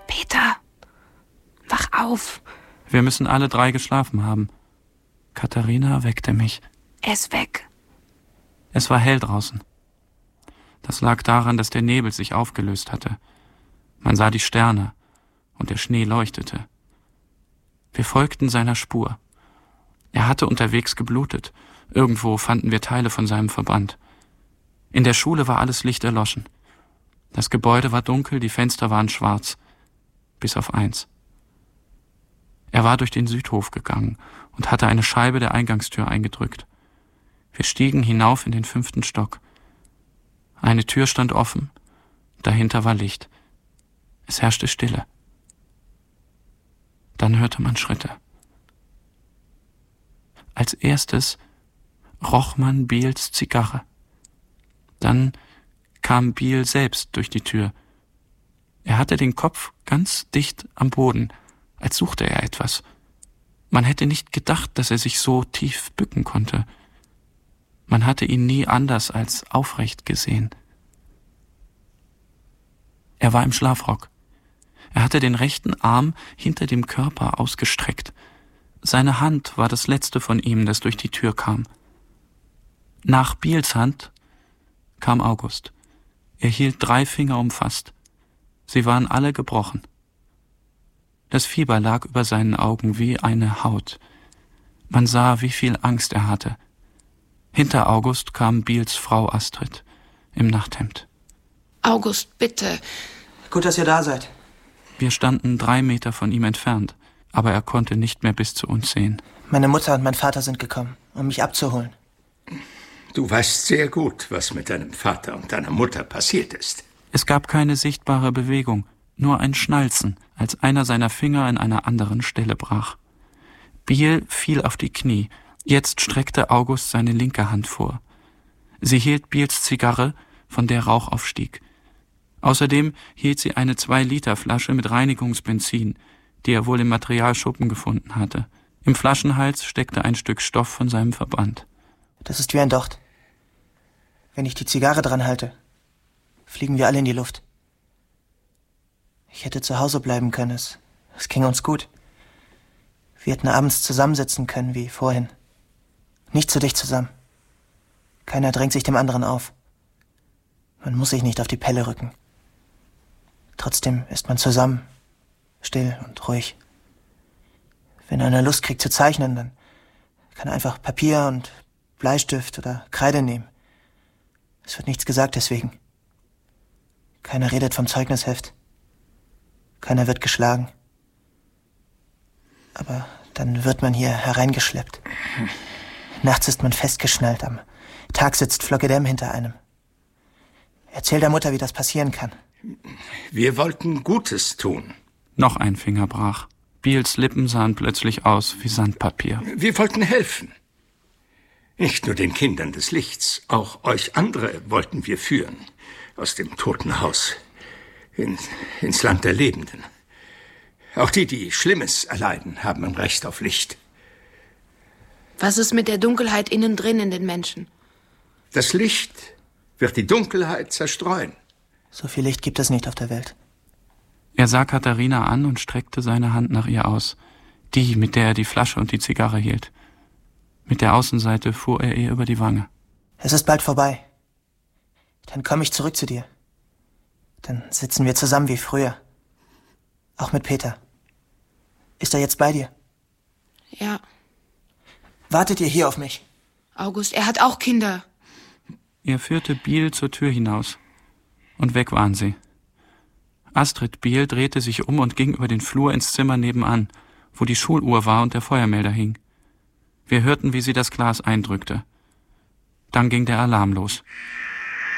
Peter, wach auf. Wir müssen alle 3 geschlafen haben. Katharina weckte mich. Er ist weg. Es war hell draußen. Das lag daran, dass der Nebel sich aufgelöst hatte. Man sah die Sterne und der Schnee leuchtete. Wir folgten seiner Spur. Er hatte unterwegs geblutet. Irgendwo fanden wir Teile von seinem Verband. In der Schule war alles Licht erloschen. Das Gebäude war dunkel, die Fenster waren schwarz. Bis auf eins. Er war durch den Südhof gegangen und hatte eine Scheibe der Eingangstür eingedrückt. Wir stiegen hinauf in den 5. Stock. Eine Tür stand offen, dahinter war Licht. Es herrschte Stille. Dann hörte man Schritte. Als erstes roch man Biels Zigarre. Dann kam Biel selbst durch die Tür. Er hatte den Kopf ganz dicht am Boden, als suchte er etwas. Man hätte nicht gedacht, dass er sich so tief bücken konnte. Man hatte ihn nie anders als aufrecht gesehen. Er war im Schlafrock. Er hatte den rechten Arm hinter dem Körper ausgestreckt. Seine Hand war das letzte von ihm, das durch die Tür kam. Nach Biels Hand kam August. Er hielt 3 Finger umfasst. Sie waren alle gebrochen. Das Fieber lag über seinen Augen wie eine Haut. Man sah, wie viel Angst er hatte. Hinter August kam Biels Frau Astrid im Nachthemd. August, bitte. Gut, dass ihr da seid. Wir standen 3 Meter von ihm entfernt, aber er konnte nicht mehr bis zu uns sehen. Meine Mutter und mein Vater sind gekommen, um mich abzuholen. Du weißt sehr gut, was mit deinem Vater und deiner Mutter passiert ist. Es gab keine sichtbare Bewegung, nur ein Schnalzen, als einer seiner Finger an einer anderen Stelle brach. Biel fiel auf die Knie. Jetzt streckte August seine linke Hand vor. Sie hielt Biels Zigarre, von der Rauch aufstieg. Außerdem hielt sie eine 2-Liter-Flasche mit Reinigungsbenzin, die er wohl im Materialschuppen gefunden hatte. Im Flaschenhals steckte ein Stück Stoff von seinem Verband. Das ist wie ein Docht. Wenn ich die Zigarre dran halte, fliegen wir alle in die Luft. Ich hätte zu Hause bleiben können. Es ging uns gut. Wir hätten abends zusammensitzen können, wie vorhin. Nicht zu dicht zusammen. Keiner drängt sich dem anderen auf. Man muss sich nicht auf die Pelle rücken. Trotzdem ist man zusammen, still und ruhig. Wenn einer Lust kriegt zu zeichnen, dann kann er einfach Papier und Bleistift oder Kreide nehmen. Es wird nichts gesagt deswegen. Keiner redet vom Zeugnisheft. Keiner wird geschlagen. Aber dann wird man hier hereingeschleppt. Nachts ist man festgeschnallt, am Tag sitzt Flogedem hinter einem. Erzähl der Mutter, wie das passieren kann. Wir wollten Gutes tun. Noch ein Finger brach. Biels Lippen sahen plötzlich aus wie Sandpapier. Wir wollten helfen. Nicht nur den Kindern des Lichts, auch euch andere wollten wir führen. Aus dem Totenhaus ins Land der Lebenden. Auch die Schlimmes erleiden, haben ein Recht auf Licht. Was ist mit der Dunkelheit innen drin in den Menschen? Das Licht wird die Dunkelheit zerstreuen. So viel Licht gibt es nicht auf der Welt. Er sah Katharina an und streckte seine Hand nach ihr aus. Die, mit der er die Flasche und die Zigarre hielt. Mit der Außenseite fuhr er ihr über die Wange. Es ist bald vorbei. Dann komme ich zurück zu dir. Dann sitzen wir zusammen wie früher. Auch mit Peter. Ist er jetzt bei dir? Ja. Wartet ihr hier auf mich? August, er hat auch Kinder. Er führte Biel zur Tür hinaus. Und weg waren sie. Astrid Biel drehte sich um und ging über den Flur ins Zimmer nebenan, wo die Schuluhr war und der Feuermelder hing. Wir hörten, wie sie das Glas eindrückte. Dann ging der Alarm los.